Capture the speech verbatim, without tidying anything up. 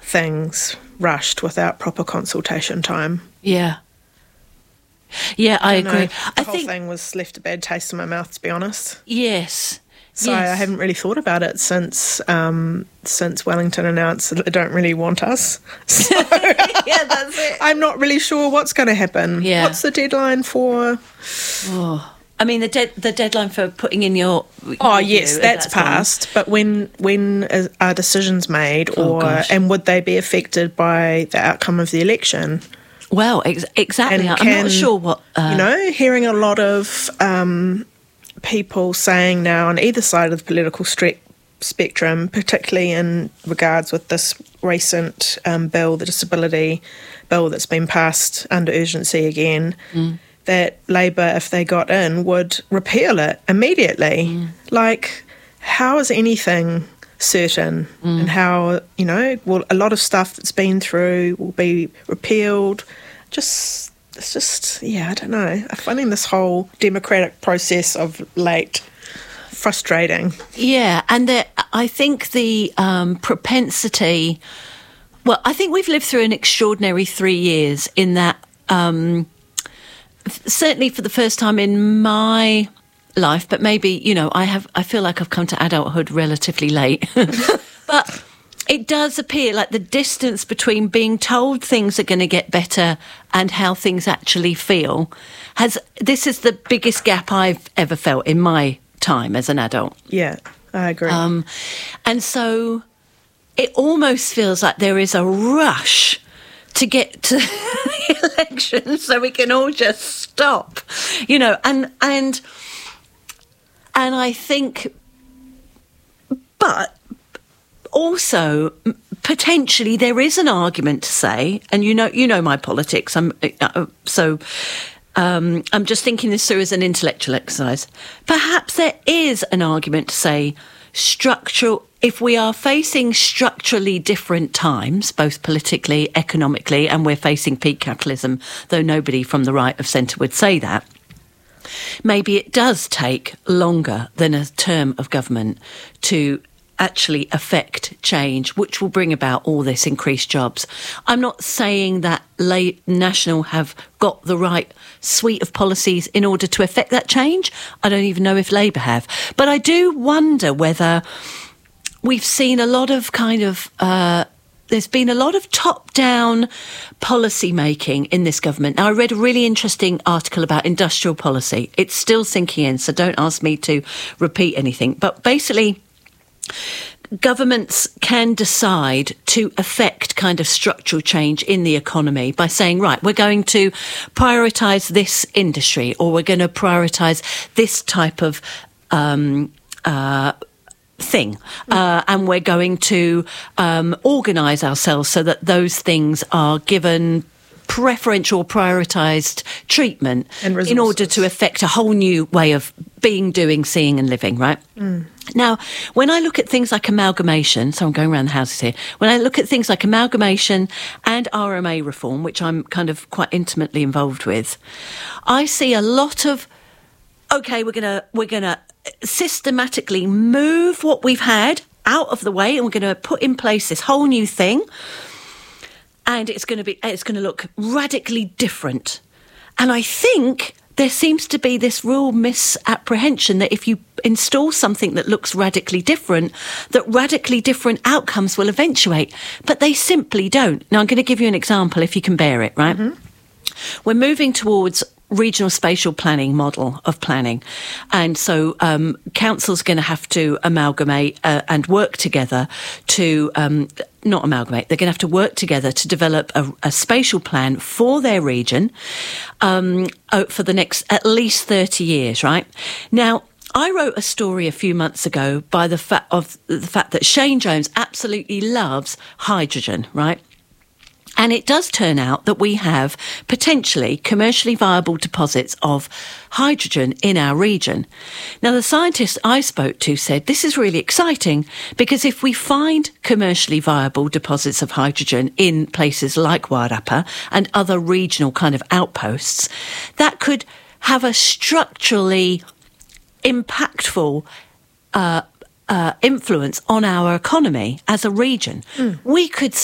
things rushed without proper consultation time. Yeah. Yeah, I, I agree. Know, the I whole think, thing was left a bad taste in my mouth, to be honest. Yes. So yes. I haven't really thought about it since um, since Wellington announced that they don't really want us. So Yeah, that's it. I'm not really sure what's going to happen. Yeah. What's the deadline for? Oh. I mean, the de- the deadline for putting in your... Oh, your yes, view, that's, that's passed. On. But when when is, are decisions made, Oh, or gosh. and would they be affected by the outcome of the election? Well, ex- exactly. And I'm can, not sure what... Uh, you know, hearing a lot of um, people saying now on either side of the political stre- spectrum, particularly in regards with this recent um, bill, the disability bill that's been passed under urgency again, mm. that Labour, if they got in, would repeal it immediately. Mm. Like, how is anything certain? Mm. And how, you know, well, a lot of stuff that's been through will be repealed. Just, it's just, yeah, I don't know. I'm finding this whole democratic process of late frustrating. Yeah, and the, I think the um, propensity... Well, I think we've lived through an extraordinary three years in that... Um, certainly for the first time in my life, but maybe, you know, I have, I feel like I've come to adulthood relatively late. But it does appear like the distance between being told things are going to get better and how things actually feel has, this is the biggest gap I've ever felt in my time as an adult. Yeah, I agree. Um, and so it almost feels like there is a rush to get to the election so we can all just stop, you know, and and and I think, but also potentially there is an argument to say, and you know, you know my politics. I'm uh, so um, I'm just thinking this through as an intellectual exercise. Perhaps there is an argument to say structural. If we are facing structurally different times, both politically, economically, and we're facing peak capitalism, though nobody from the right of centre would say that, maybe it does take longer than a term of government to actually affect change, which will bring about all this increased jobs. I'm not saying that La- National have got the right suite of policies in order to affect that change. I don't even know if Labour have. But I do wonder whether... We've seen a lot of kind of, uh, there's been a lot of top-down policy making in this government. Now, I read a really interesting article about industrial policy. It's still sinking in, so don't ask me to repeat anything. But basically, governments can decide to affect kind of structural change in the economy by saying, right, we're going to prioritise this industry, or we're going to prioritise this type of um uh thing, uh, and we're going to um, organise ourselves so that those things are given preferential prioritised treatment in order to affect a whole new way of being, doing, seeing and living, right? Mm. Now, when I look at things like amalgamation, so I'm going around the houses here, when I look at things like amalgamation and R M A reform, which I'm kind of quite intimately involved with, I see a lot of, okay, we're going to, we're going to systematically move what we've had out of the way, and we're going to put in place this whole new thing, and it's going to be it's going to look radically different. And I think there seems to be this real misapprehension that if you install something that looks radically different, that radically different outcomes will eventuate, but they simply don't. Now I'm going to give you an example if you can bear it, right? Mm-hmm. We're moving towards regional spatial planning model of planning. And so um, councils are going to have to amalgamate uh, and work together to, um, not amalgamate, they're going to have to work together to develop a, a spatial plan for their region um, for the next at least thirty years, right? Now, I wrote a story a few months ago by the fact of the fact that Shane Jones absolutely loves hydrogen, right? And it does turn out that we have potentially commercially viable deposits of hydrogen in our region. Now, the scientists I spoke to said this is really exciting because if we find commercially viable deposits of hydrogen in places like Wairarapa and other regional kind of outposts, that could have a structurally impactful uh, uh, influence on our economy as a region. Mm. We could